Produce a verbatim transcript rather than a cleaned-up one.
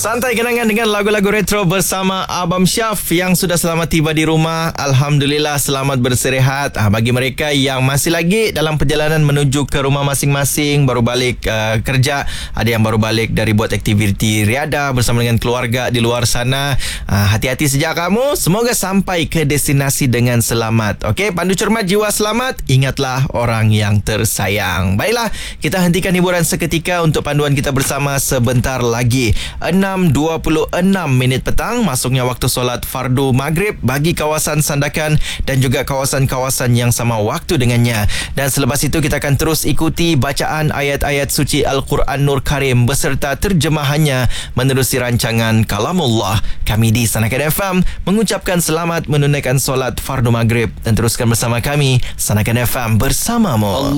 Santai kenangan dengan lagu-lagu retro bersama Abang Syaf yang sudah selamat tiba di rumah. Alhamdulillah selamat berserehat. Ah, bagi mereka yang masih lagi dalam perjalanan menuju ke rumah masing-masing, baru balik uh, kerja, ada yang baru balik dari buat aktiviti riadah bersama dengan keluarga di luar sana. Ah, hati-hati sejak kamu. Semoga sampai ke destinasi dengan selamat. Okey, pandu cermat jiwa selamat. Ingatlah orang yang tersayang. Baiklah, kita hentikan hiburan seketika untuk panduan kita bersama sebentar lagi. enam dua puluh enam minit petang, masuknya waktu solat fardu maghrib bagi kawasan Sandakan dan juga kawasan-kawasan yang sama waktu dengannya. Dan selepas itu kita akan terus ikuti bacaan ayat-ayat suci Al-Quran Nur Karim beserta terjemahannya menerusi rancangan Kalamullah. Kami di Sanakan F M mengucapkan selamat menunaikan solat fardu maghrib dan teruskan bersama kami Sanakan F M bersamamu.